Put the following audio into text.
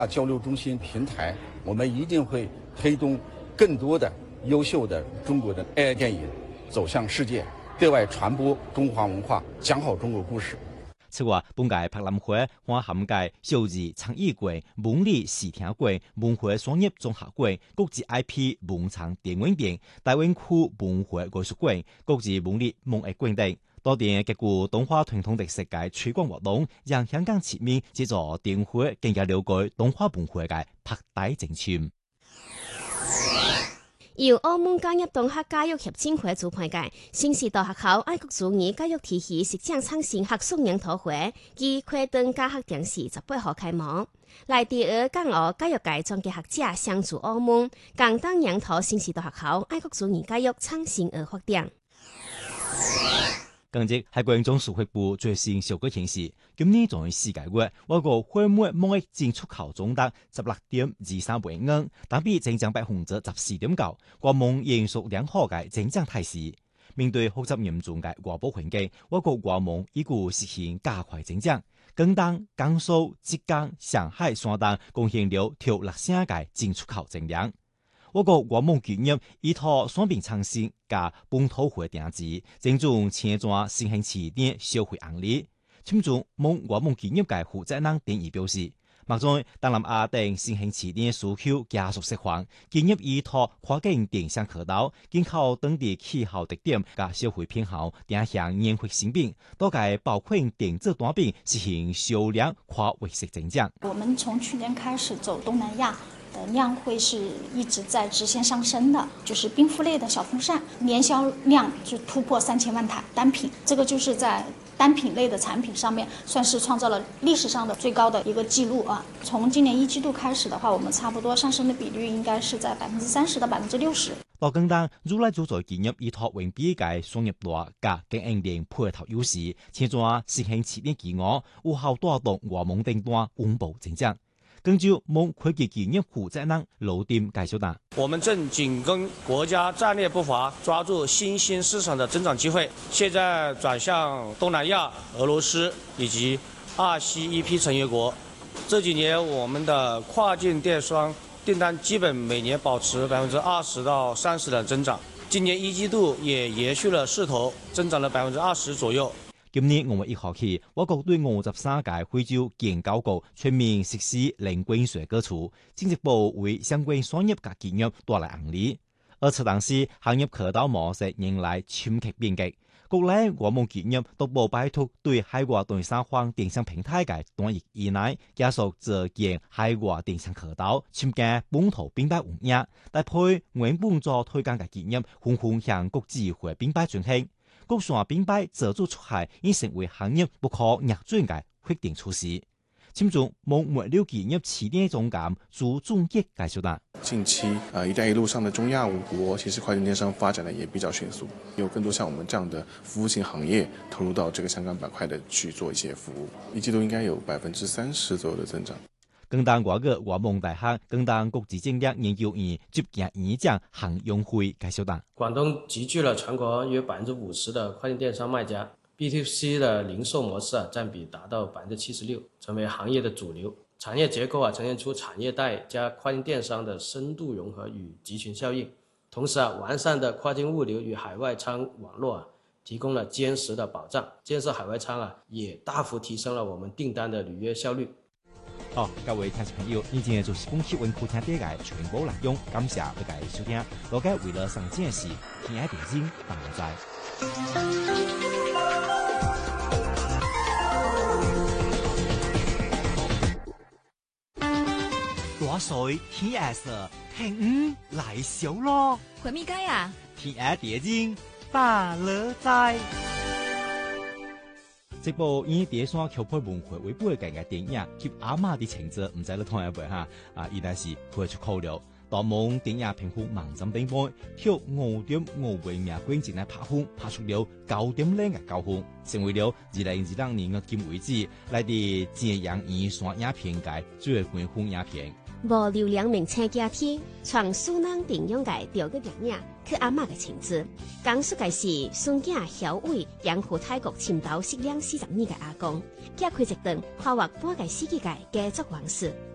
交流中心平台，我们一定会推动更多的优秀的中国的 AI 电影走向世界，对外传播中华文化，讲好中国故事。 此外，本屆博覽會還涵蓋小兒創意季、文理視聽季、文化商業綜合季、國際 IP 文創電影展、大灣區文化藝術季、國際文理文藝季等。多點結果動畫傳統的世界推廣活動，讓香港市民借助電影更加了解動畫文化嘅博大精深。 由澳門教育動學教育協進會主辦嘅新時代學校愛國主義教育體系實踐創新學術研討會，於開燈教學電視18號開幕。來第二港澳教育界專家學者相助澳門，共同研討新時代學校愛國主義教育創新而發展。 近日，海關總署發布最新數據顯示，今年從世界月，我國貨物貿易進出口總值16.23億元，但比增長14.9%，國門延續良好嘅增長態勢。面對複雜嚴重嘅外部環境，我國國門已故實現加快增長，廣東、江蘇、浙江、上海三等貢獻了超6%嘅進出口增量。我國國門企業依託雙邊創新加本土化定位，正中前瞻新興起點消費紅利。其中，國門企業界負責人定義表示，目前東南亞等新興起點需求加速釋放，企業依託跨境電商渠道，緊靠當地氣候特點加消費偏好，定向研發新品，多個包括電子單品實現銷量跨位式增長。 我們從去年開始走東南亞的量會是一直在直線上升的，就是冰敷類的小風扇年銷量就突破3000萬台單品，這個就是在單品類的產品上面算是創造了歷史上的最高的一個記錄啊！從今年1季度開始的話，我們差不多上升的比率應該是在30%到60%。 到更當如來主宰企業依託永比嘅商業大加經營鏈配套優勢，前轉新興起點企業有效帶動國門訂單穩步增長。根據蒙科技企業負責人劉店介紹道， 我們正緊跟國家戰略步伐，抓住新興市場的增長機會。現在轉向東南亞、俄羅斯以及RCEP成員國。這幾年我們的跨境電商訂單基本每年保持20%到30%的增長。今年1季度也延續了勢頭，增長了20%左右。 今年5月1號起，我國對53屆非洲建交國全面實施零關稅割除，進一步為相關商業及企業帶來紅利。而此當時，行業渠道模式迎來深刻變革，國內國門企業逐步擺脫對海外第三方電商平台嘅單一依賴，加速組建海外電商渠道，參加本土品牌運營，搭配原本做推廣嘅企業，紛紛向國際化品牌轉型。國產品牌自主出海已成為行業不可逆轉嘅決定趨勢。其中，蒙物流企業起點總監朱仲傑介紹道： 近期一帶一路上的中亞5國，其實跨境電商發展的也比較迅速，有更多像我們這樣的服務性行業投入到這個相關板塊的去做一些服務，一季度應該有30%左右的增長。 廣東外國國門大學廣東國際戰略研究院執行院長韓永輝介紹道： 廣東集聚了全國約50%的跨境電商賣家 ，B2C 的零售模式佔比達到76%，成為行業的主流。產業結構呈現出產業帶加跨境電商的深度融合與集群效應，同時完善的跨境物流與海外倉網絡提供了堅實的保障。建設海外倉也大幅提升了我們訂單的履約效率。 好，各位聽眾朋友，以前就是本期文庫聽點嘅全部內容，感謝大家收聽。大家為了上件事，聽下電視，大家在。大水天下色，平來小咯。 回咪街啊？ 天下電視，大樂在。直播以電商橋配文化為背景嘅電影，及阿媽的情節，唔知你睇一部哈？依然是配出口了。當蒙電影評分滿점頂分，挑5.5位名冠軍來拍分，拍出了9.0嘅高分，成為了2022年嘅今為止來自浙江二線影片界最高分影片。 無流量名車家庭，從蘇南電影界調個電影，去阿媽嘅情節，講述嘅是孫囝曉偉養父泰國潛逃失兩42嘅阿公，寄開一段跨越半個世紀嘅家族往事。